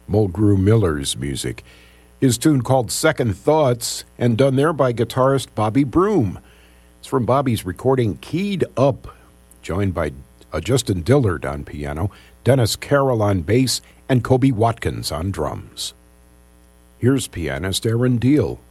Mulgrew Miller's music. His tune called Second Thoughts, and done there by guitarist Bobby Broom. It's from Bobby's recording Keyed Up, joined by Justin Dillard on piano, Dennis Carroll on bass, and Kobe Watkins on drums. Here's pianist Aaron Deal.